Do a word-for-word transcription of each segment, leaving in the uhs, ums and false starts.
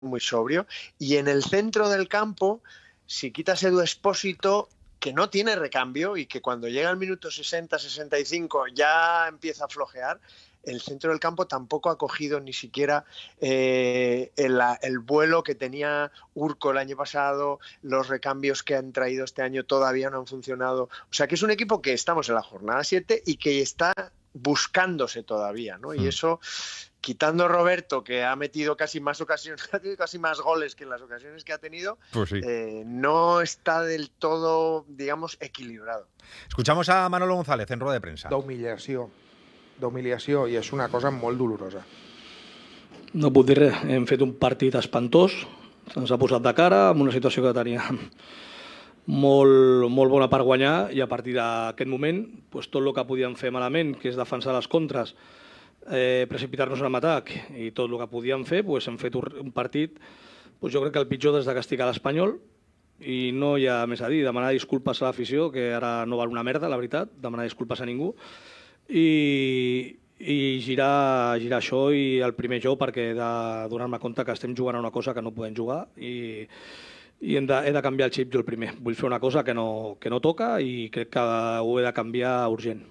muy sobrio. Y en el centro del campo, si quitas Edu Expósito, que no tiene recambio y que cuando llega al minuto sesenta, sesenta y cinco ya empieza a flojear, el centro del campo tampoco ha cogido ni siquiera eh, el, el vuelo que tenía Urco el año pasado, los recambios que han traído este año todavía no han funcionado. O sea que es un equipo que estamos en la jornada siete y que está buscándose todavía, ¿no? Y eso, quitando a Roberto, que ha metido casi más ocasiones, ha tenido casi más goles que en las ocasiones que ha tenido, pues sí. eh, no está del todo, digamos, equilibrado. Escuchamos a Manolo González en rueda de prensa. D'humiliació, d'humiliació, i és una cosa molt dolorosa. No puc dir res, hem fet un partit espantós, ens ha posat de cara amb una situació que tenia molt, molt bona per guanyar, i a partir d'aquest moment pues, tot el que podíem fer malament, que és defensar les contres, eh, precipitar-nos en l'atac, i tot el que podíem fer, pues, hem fet un partit, pues, jo crec que el pitjor des de que estic a l'Espanyol, i no hi ha més a dir, demanar disculpes a l'afició, que ara no val una merda, la veritat, demanar disculpes a ningú, i, i girar, girar això i el primer jo, perquè he de donar-me compte que estem jugant a una cosa que no podem jugar, i i hem de, he de canviar el xip jo el primer. Vull fer una cosa que no, que no toca i crec que ho he de canviar urgent.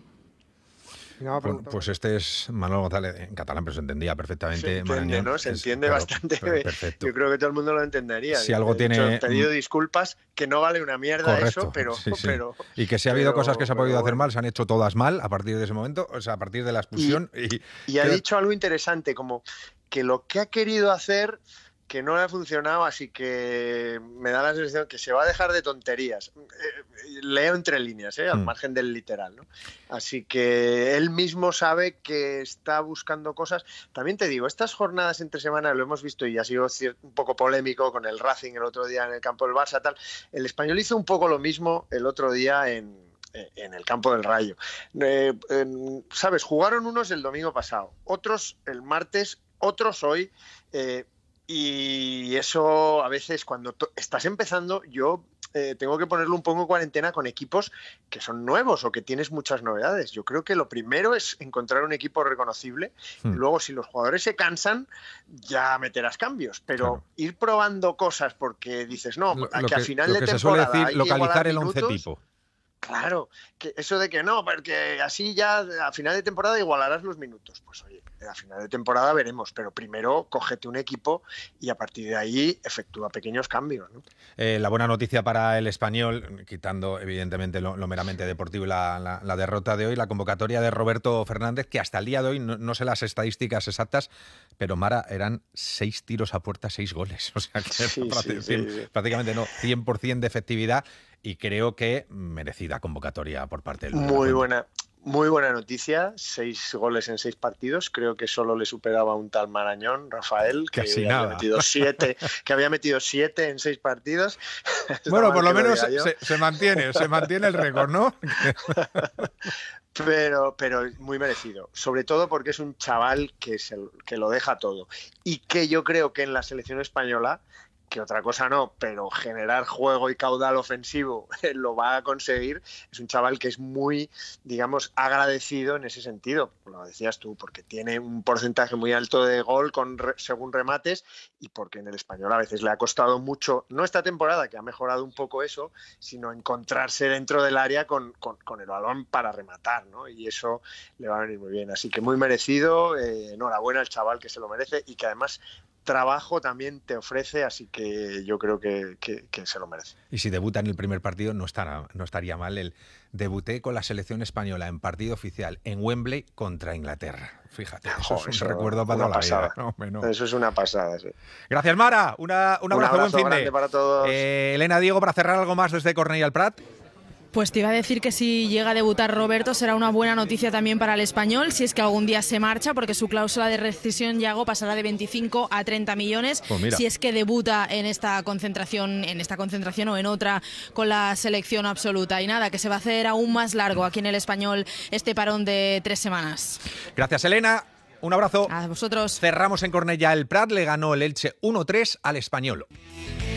Bueno, pues este es Manolo González, en catalán, pero se entendía perfectamente. Se entiende, Marañón, ¿no? Se es, entiende claro, bastante. Perfecto. Yo creo que todo el mundo lo entendería. Si algo de tiene... hecho, he pedido disculpas, que no vale una mierda. Correcto, eso, pero, sí, sí. pero... Y que si ha habido pero, cosas que se ha podido pero, hacer mal, se han hecho todas mal a partir de ese momento, o sea, a partir de la expulsión. Y, y, y ha dicho algo interesante, como que lo que ha querido hacer... que no le ha funcionado, así que me da la sensación que se va a dejar de tonterías. Eh, leo entre líneas, eh, al mm. margen del literal, ¿no? Así que él mismo sabe que está buscando cosas. También te digo, estas jornadas entre semana lo hemos visto y ha sido un poco polémico con el Racing el otro día en el campo del Barça, tal. El Español hizo un poco lo mismo el otro día en... en el campo del Rayo. Eh, eh, ¿Sabes? Jugaron unos el domingo pasado, otros el martes, otros hoy... Eh, Y eso a veces cuando estás empezando, yo eh, tengo que ponerlo un poco en cuarentena con equipos que son nuevos o que tienes muchas novedades. Yo creo que lo primero es encontrar un equipo reconocible. Hmm. Y luego, si los jugadores se cansan, ya meterás cambios. Pero claro, ir probando cosas porque dices, no, lo, que, lo que al final lo de que temporada se suele decir, localizar el minutos, once tipo. Claro, que eso de que no, porque así ya a final de temporada igualarás los minutos. Pues oye, a final de temporada veremos, pero primero cógete un equipo y a partir de ahí efectúa pequeños cambios, ¿no? Eh, la buena noticia para el Español, quitando evidentemente lo, lo meramente deportivo y la, la, la derrota de hoy, la convocatoria de Roberto Fernández, que hasta el día de hoy, no, no sé las estadísticas exactas, pero Mara, eran seis tiros a puerta, seis goles. O sea, que sí, sí, prácticamente, sí, sí. prácticamente no, cien por ciento de efectividad. Y creo que merecida convocatoria por parte del... Muy buena, muy buena noticia. Seis goles en seis partidos. Creo que solo le superaba un tal Marañón, Rafael, que Casi había nada. metido siete, que había metido siete en seis partidos. Bueno, por lo menos se, se mantiene, se mantiene el récord, ¿no? Pero, pero muy merecido, sobre todo porque es un chaval que, se, que lo deja todo y que yo creo que en la selección española, que otra cosa no, pero generar juego y caudal ofensivo lo va a conseguir. Es un chaval que es muy, digamos, agradecido en ese sentido, lo decías tú, porque tiene un porcentaje muy alto de gol con según remates y porque en el Español a veces le ha costado mucho, no esta temporada, que ha mejorado un poco eso, sino encontrarse dentro del área con, con, con el balón para rematar, ¿no? Y eso le va a venir muy bien. Así que muy merecido, eh, enhorabuena al chaval que se lo merece y que además... trabajo también te ofrece, así que yo creo que, que, que se lo merece. Y si debuta en el primer partido, no, estará, no estaría mal. El debuté con la selección española en partido oficial en Wembley contra Inglaterra. Fíjate, eso jo, es un eso, recuerdo para toda la vida. No, no. Eso es una pasada, sí. Gracias, Mara. Una, un abrazo, un abrazo buen fin de. para todos. Eh, Elena, Diego, para cerrar algo más desde Cornellà al Prat. Pues te iba a decir que si llega a debutar Roberto será una buena noticia también para el Español, si es que algún día se marcha, porque su cláusula de rescisión, Yago, pasará de veinticinco a treinta millones. Pues si es que debuta en esta concentración, en esta concentración o en otra con la selección absoluta. Y nada, que se va a hacer aún más largo aquí en el Español este parón de tres semanas. Gracias, Elena. Un abrazo. A vosotros. Cerramos en Cornellà el Prat, le ganó el Elche uno tres al Español.